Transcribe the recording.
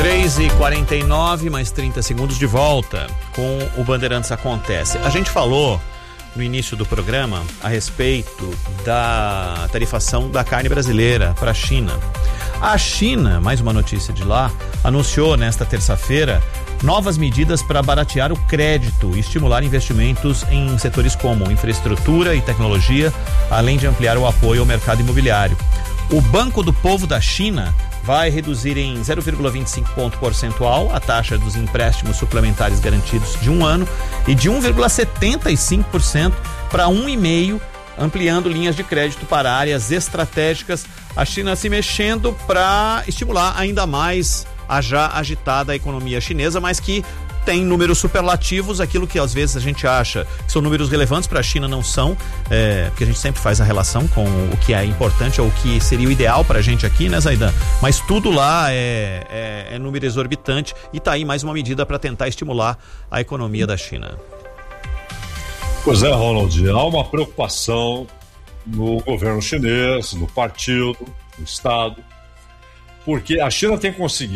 3h49, mais 30 segundos de volta com o Bandeirantes Acontece. A gente falou no início do programa a respeito da tarifação da carne brasileira para a China. A China, mais uma notícia de lá, anunciou nesta terça-feira novas medidas para baratear o crédito e estimular investimentos em setores como infraestrutura e tecnologia, além de ampliar o apoio ao mercado imobiliário. O Banco do Povo da China vai reduzir em 0,25 ponto percentual a taxa dos empréstimos suplementares garantidos de 1 ano e de 1,75% para 1,5%, ampliando linhas de crédito para áreas estratégicas. A China se mexendo para estimular ainda mais a já agitada economia chinesa, mas que tem números superlativos, aquilo que às vezes a gente acha que são números relevantes para a China não são, porque a gente sempre faz a relação com o que é importante ou o que seria o ideal para a gente aqui, né, Zaidan? Mas tudo lá é número exorbitante e tá aí mais uma medida para tentar estimular a economia da China. Pois é, Ronald, há uma preocupação no governo chinês, no partido, no Estado, porque a China tem conseguido